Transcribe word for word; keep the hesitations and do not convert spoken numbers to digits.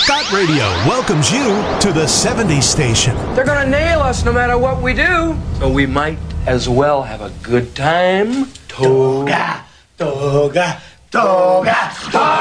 Scott Radio welcomes you to the seventies station. They're gonna nail us no matter what we do. So we might as well have a good time. Toga, toga, toga, toga.